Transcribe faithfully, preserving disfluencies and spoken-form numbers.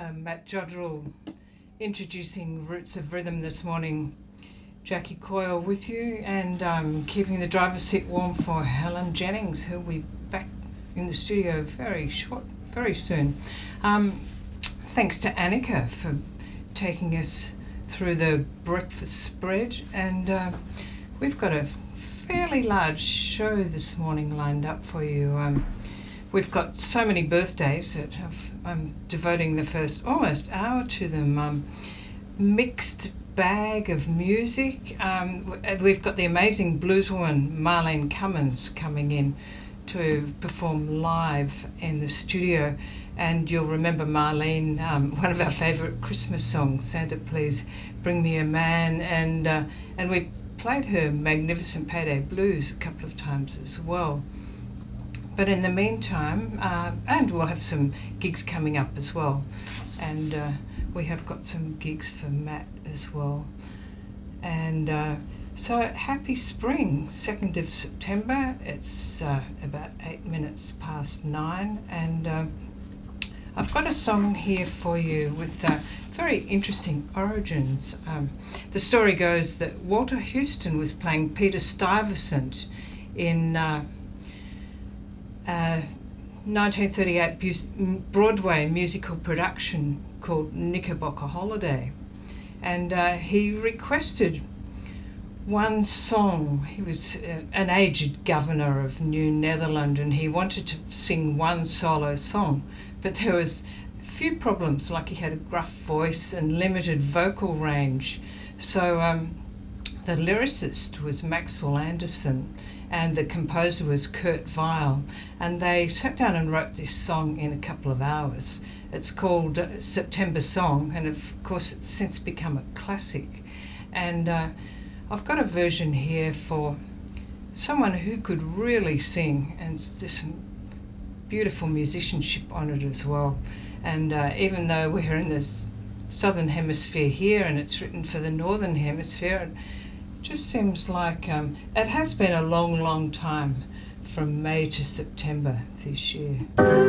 um, Matt Jodrell introducing Roots of Rhythm this morning. Jackie Coyle with you, and um, keeping the driver's seat warm for Helen Jennings, who'll be back in the studio very short, very soon. Um, thanks to Annika for taking us through the breakfast spread, and uh, we've got a fairly large show this morning lined up for you. Um, we've got so many birthdays that I've, I'm devoting the first almost hour to them. Um, mixed bag of music. Um, we've got the amazing blueswoman Marlene Cummins coming in to perform live in the studio, and you'll remember Marlene, um, one of our favourite Christmas songs, Santa Please Bring Me a Man, and uh, and we played her Magnificent Payday Blues a couple of times as well. But in the meantime, uh, and we'll have some gigs coming up as well, and uh, we have got some gigs for Matt as well. And uh, so happy spring, second of September. It's uh, about eight minutes past nine, and uh, I've got a song here for you with uh, very interesting origins. Um, the story goes that Walter Houston was playing Peter Stuyvesant in uh, uh, nineteen thirty-eight Broadway musical production called Knickerbocker Holiday, and uh, he requested one song. He was uh, an aged governor of New Netherland, and he wanted to sing one solo song, but there was a few problems, like he had a gruff voice and limited vocal range. So um, the lyricist was Maxwell Anderson, and the composer was Kurt Weill, and they sat down and wrote this song in a couple of hours. It's called uh, September Song, and of course it's since become a classic. And uh, I've got a version here for someone who could really sing, and there's some beautiful musicianship on it as well. And uh, even though we're in the southern hemisphere here and it's written for the northern hemisphere, it just seems like um, it has been a long, long time from May to September this year.